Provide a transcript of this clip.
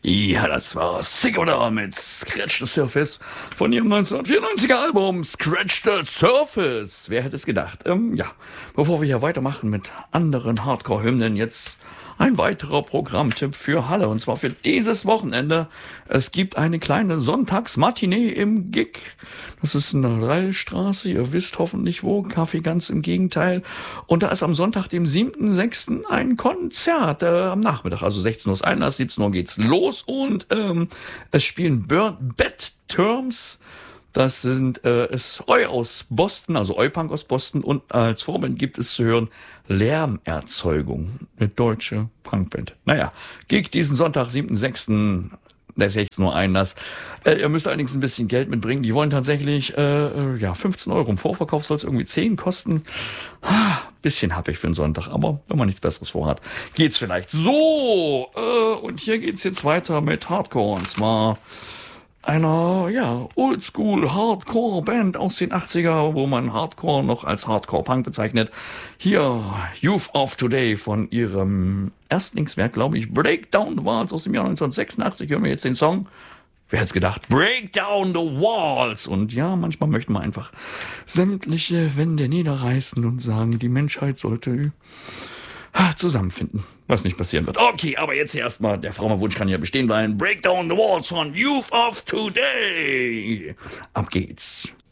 Ja, das war Sick oder mit Scratch the Surface von ihrem 1994er Album Scratch the Surface. Wer hätte es gedacht? Ja, bevor wir hier weitermachen mit anderen Hardcore-Hymnen, jetzt ein weiterer Programmtipp für Halle, und zwar für dieses Wochenende. Es gibt eine kleine Sonntagsmatinee im Gig. Das ist in der Reilstraße, ihr wisst hoffentlich wo, Café ganz im Gegenteil. Und da ist am Sonntag, dem 7.6. ein Konzert am Nachmittag, also 16 Uhr ist Einlass, 17 Uhr geht's los und es spielen Bad Terms. Das ist Oi aus Boston, also Oi-Punk aus Boston, und als Vorband gibt es zu hören Lärmerzeugung, eine deutsche Punkband. Naja, Gig diesen Sonntag, 7.6., der 16 Uhr Einlass. Ihr müsst allerdings ein bisschen Geld mitbringen. Die wollen tatsächlich 15 Euro. Im Vorverkauf soll es irgendwie 10 kosten. Bisschen happig für einen Sonntag, aber wenn man nichts Besseres vorhat, geht's vielleicht. So, und hier geht's jetzt weiter mit Hardcore, und zwar einer, Oldschool Hardcore-Band aus den 80er, wo man Hardcore noch als Hardcore-Punk bezeichnet. Hier, Youth of Today von ihrem Erstlingswerk, glaube ich, Break Down the Walls aus dem Jahr 1986. Hören wir jetzt den Song. Wer hätte es gedacht? Break Down the Walls! Und ja, manchmal möchte man einfach sämtliche Wände niederreißen und sagen, die Menschheit sollte zusammenfinden, was nicht passieren wird. Okay, aber jetzt erstmal, der Frauenwunsch kann ja bestehen bleiben. Break Down the Walls von Youth of Today. Ab geht's.